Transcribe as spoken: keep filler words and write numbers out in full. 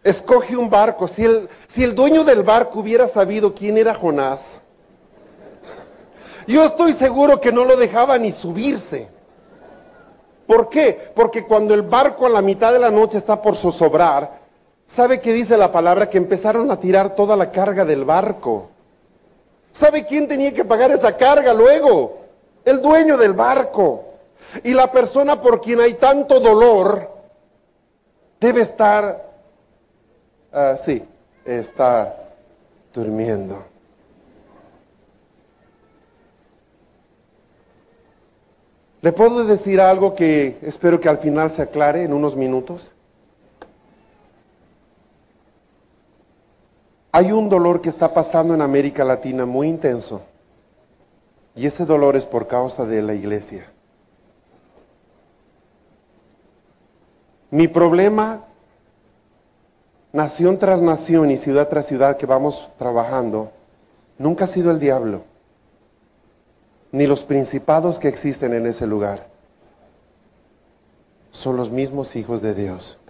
Escoge un barco. Si el, si el dueño del barco hubiera sabido quién era Jonás, yo estoy seguro que no lo dejaba ni subirse. ¿Por qué? Porque cuando el barco a la mitad de la noche está por zozobrar, ¿sabe qué dice la palabra? Que empezaron a tirar toda la carga del barco. ¿Sabe quién tenía que pagar esa carga luego? El dueño del barco. Y la persona por quien hay tanto dolor debe estar, uh, sí, está durmiendo. ¿Le puedo decir algo que espero que al final se aclare en unos minutos? Hay un dolor que está pasando en América Latina muy intenso. Y ese dolor es por causa de la iglesia. Mi problema, nación tras nación y ciudad tras ciudad que vamos trabajando, nunca ha sido el diablo, ni los principados que existen en ese lugar. Son los mismos hijos de Dios.